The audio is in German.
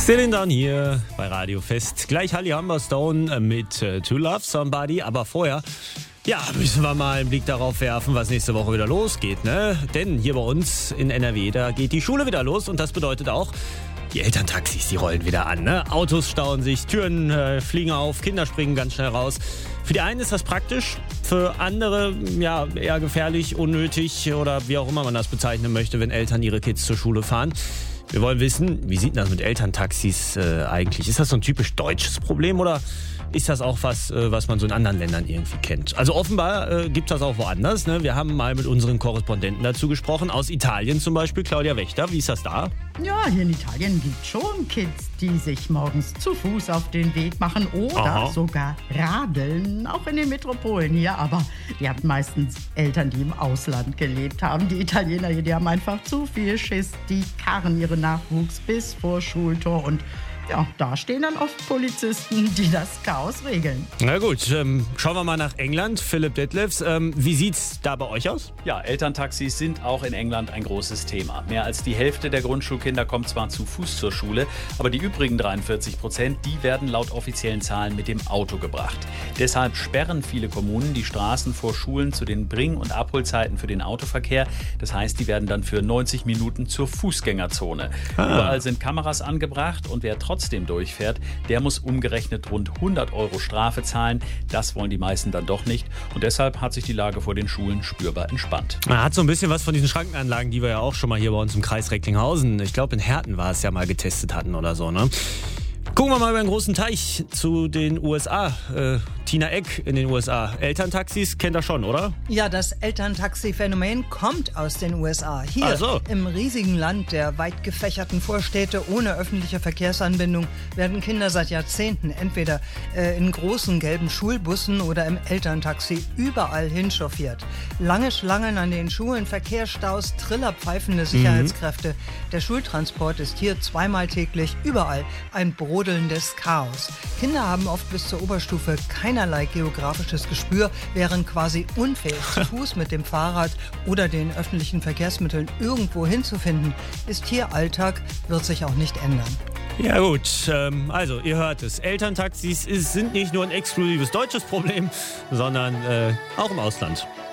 Celine Dion hier bei Radio Fest. Gleich Halli Humberstone mit To Love Somebody. Aber vorher, müssen wir mal einen Blick darauf werfen, was nächste Woche wieder losgeht, ne? Denn hier bei uns in NRW, da geht die Schule wieder los. Und das bedeutet auch, die Elterntaxis, die rollen wieder an, ne? Autos stauen sich, Türen fliegen auf, Kinder springen ganz schnell raus. Für die einen ist das praktisch, für andere eher gefährlich, unnötig oder wie auch immer man das bezeichnen möchte, wenn Eltern ihre Kids zur Schule fahren. Wir wollen wissen, wie sieht das mit Elterntaxis eigentlich? Ist das so ein typisch deutsches Problem oder ist das auch was man so in anderen Ländern irgendwie kennt? Also offenbar gibt es das auch woanders, ne? Wir haben mal mit unseren Korrespondenten dazu gesprochen, aus Italien zum Beispiel, Claudia Wächter. Wie ist das da? Ja, hier in Italien gibt es schon Kids, die sich morgens zu Fuß auf den Weg machen oder sogar radeln, auch in den Metropolen hier. Aber die haben meistens Eltern, die im Ausland gelebt haben. Die Italiener hier, die haben einfach zu viel Schiss. Die karren ihren Nachwuchs bis vor Schultor und da stehen dann oft Polizisten, die das Chaos regeln. Na gut, schauen wir mal nach England. Philipp Detlefs, wie sieht's da bei euch aus? Ja, Elterntaxis sind auch in England ein großes Thema. Mehr als die Hälfte der Grundschulkinder kommt zwar zu Fuß zur Schule, aber die übrigen 43%, die werden laut offiziellen Zahlen mit dem Auto gebracht. Deshalb sperren viele Kommunen die Straßen vor Schulen zu den Bring- und Abholzeiten für den Autoverkehr. Das heißt, die werden dann für 90 Minuten zur Fußgängerzone. Überall sind Kameras angebracht und wer trotzdem durchfährt, der muss umgerechnet rund 100 € Strafe zahlen. Das wollen die meisten dann doch nicht. Und deshalb hat sich die Lage vor den Schulen spürbar entspannt. Man hat so ein bisschen was von diesen Schrankenanlagen, die wir ja auch schon mal hier bei uns im Kreis Recklinghausen, ich glaube in Herten war es ja mal getestet hatten oder so, ne? Gucken wir mal über den großen Teich zu den USA. Tina Eck in den USA. Elterntaxis kennt ihr schon, oder? Ja, das Elterntaxi-Phänomen kommt aus den USA. Hier im riesigen Land der weit gefächerten Vorstädte ohne öffentliche Verkehrsanbindung werden Kinder seit Jahrzehnten entweder in großen gelben Schulbussen oder im Elterntaxi überall hinchauffiert. Lange Schlangen an den Schulen, Verkehrsstaus, trillerpfeifende Sicherheitskräfte. Der Schultransport ist hier zweimal täglich überall ein brodelndes Chaos. Kinder haben oft bis zur Oberstufe keinerlei geografisches Gespür, wären quasi unfähig, zu Fuß mit dem Fahrrad oder den öffentlichen Verkehrsmitteln irgendwo hinzufinden. Ist hier Alltag, wird sich auch nicht ändern. Ja gut, also ihr hört es. Elterntaxis sind nicht nur ein exklusives deutsches Problem, sondern auch im Ausland.